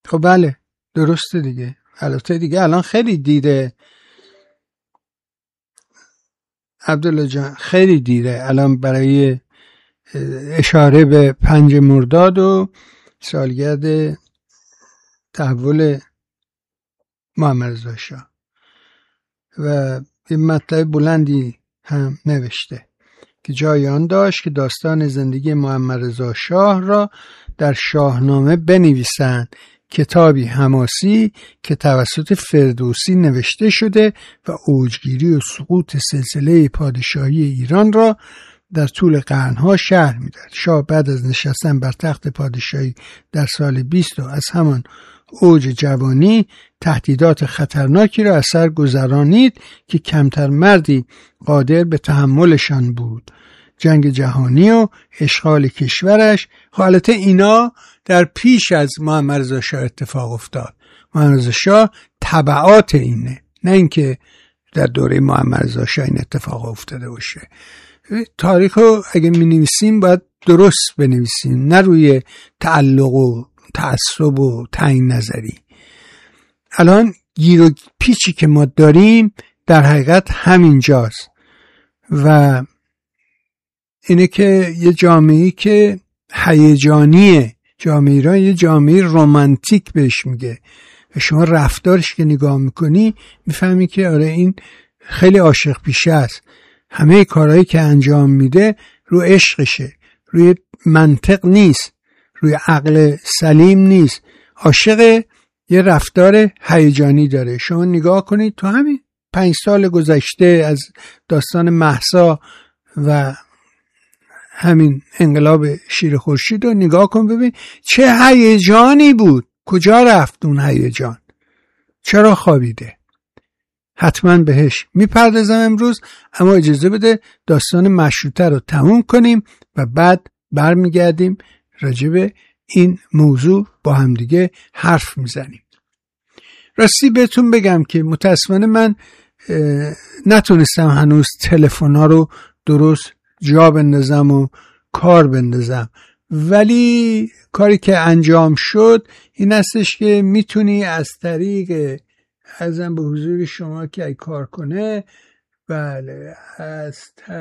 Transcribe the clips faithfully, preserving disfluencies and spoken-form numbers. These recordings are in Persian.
خب بله درسته دیگه. البته دیگه الان خیلی دیره عبدالله جان، خیلی دیره الان برای اشاره به پنج مرداد و سالگرد تحول محمد رضا شاه و این مطلب بلندی هم نوشته که جای آن داشت که داستان زندگی محمد رضا شاه را در شاهنامه بنویسند، کتابی حماسی که توسط فردوسی نوشته شده و اوجگیری و سقوط سلسله پادشاهی ایران را در طول قرنها شرح می‌دهد. شاه بعد از نشستن بر تخت پادشاهی در سال بیست و از همان اوج جوانی تهدیدات خطرناکی را از سر گذرانید که کمتر مردی قادر به تحملشان بود. جنگ جهانی و اشغال کشورش، حالت اینا در پیش از محمد رضا شاه اتفاق افتاد. محمد رضا شاه تبعات اینه، نه اینکه در دوره محمد رضا شاه این اتفاق افتاده باشه. تاریخ رو اگه می نویسیم باید درست بنویسیم، نه روی تعلق و تعصب و تعیین نظری. الان گیر و پیچی که ما داریم در حقیقت همینجاست و اینه که یه جامعه‌ای که هیجانیه، جامعه ایران یه جامعه رمانتیک بهش میگه و شما رفتارش که نگاه میکنی میفهمی که آره این خیلی عاشق پیشه است. همه کارهایی که انجام میده رو عشقشه، روی منطق نیست، روی عقل سلیم نیست. عاشق یه رفتار هیجانی داره. شما نگاه کنید تو همین پنج سال گذشته از داستان مهسا و همین انقلاب شیر خورشید رو نگاه کن ببین چه هیجانی بود. کجا رفت اون هیجان؟ چرا خوابیده؟ حتما بهش میپردازم امروز، اما اجازه بده داستان مشروطه رو تموم کنیم و بعد برمیگردیم راجع به این موضوع با همدیگه حرف میزنیم. راستی بهتون بگم که متاسفانه من نتونستم هنوز تلفن‌ها رو درست جا بندازم و کار بندازم، ولی کاری که انجام شد این استش که میتونی از طریق ازم به حضور شما که ای کار کنه، بله از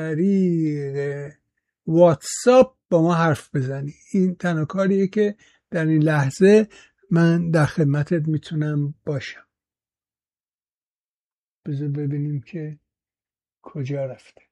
طریق واتساپ با ما حرف بزنی. این تنها کاریه که در این لحظه من در خدمتت میتونم باشم. بذار ببینیم که کجا رفته.